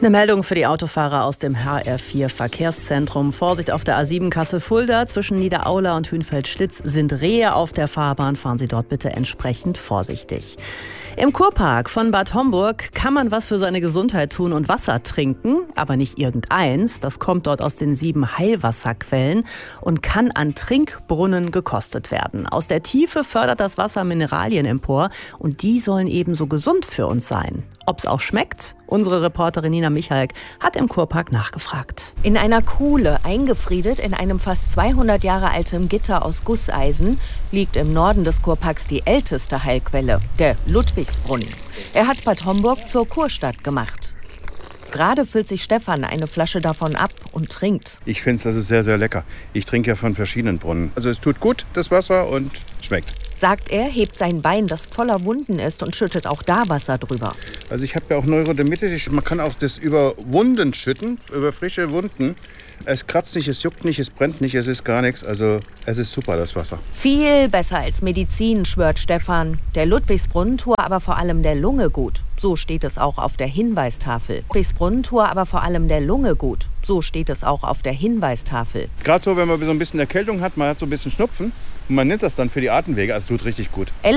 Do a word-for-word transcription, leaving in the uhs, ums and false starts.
Eine Meldung für die Autofahrer aus dem H R vier Verkehrszentrum. Vorsicht auf der A sieben Kassel-Fulda. Zwischen Niederaula und Hünfeld-Schlitz sind Rehe auf der Fahrbahn. Fahren Sie dort bitte entsprechend vorsichtig. Im Kurpark von Bad Homburg kann man was für seine Gesundheit tun und Wasser trinken, aber nicht irgendeins. Das kommt dort aus den sieben Heilwasserquellen und kann an Trinkbrunnen gekostet werden. Aus der Tiefe fördert das Wasser Mineralien empor und die sollen ebenso gesund für uns sein. Ob's auch schmeckt? Unsere Reporterin Nina Michalk hat im Kurpark nachgefragt. In einer Kuhle, eingefriedet in einem fast zweihundert Jahre alten Gitter aus Gusseisen, liegt im Norden des Kurparks die älteste Heilquelle, der Ludwigsbrunnen. Er hat Bad Homburg zur Kurstadt gemacht. Gerade füllt sich Stefan eine Flasche davon ab und trinkt. Ich finde es, das ist sehr, sehr lecker. Ich trinke ja von verschiedenen Brunnen. Also es tut gut, das Wasser, und schmeckt. Sagt er, hebt sein Bein, das voller Wunden ist, und schüttet auch da Wasser drüber. Also ich habe ja auch Neurodermitis. Man kann auch das über Wunden schütten, über frische Wunden. Es kratzt nicht, es juckt nicht, es brennt nicht, es ist gar nichts. Also es ist super, das Wasser. Viel besser als Medizin, schwört Stefan. Der Ludwigsbrunnen tue aber vor allem der Lunge gut. So steht es auch auf der Hinweistafel. Ludwigsbrunnen tue aber vor allem der Lunge gut. So steht es auch auf der Hinweistafel. Gerade so, wenn man so ein bisschen Erkältung hat, man hat so ein bisschen Schnupfen und man nimmt das dann für die Atemwege, also tut richtig gut.